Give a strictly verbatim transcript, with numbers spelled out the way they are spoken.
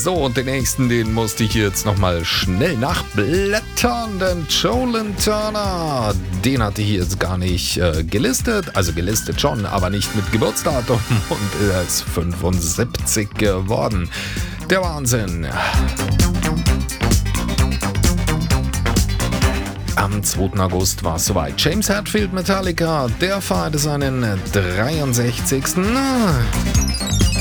So, und den nächsten, den musste ich jetzt nochmal schnell nachblättern, denn Joe Turner, den hatte ich jetzt gar nicht äh, gelistet, also gelistet schon, aber nicht mit Geburtsdatum und er ist fünfundsiebzig geworden. Der Wahnsinn. Am zweiten August war es soweit. James Hetfield, Metallica, der feierte seinen dreiundsechzigsten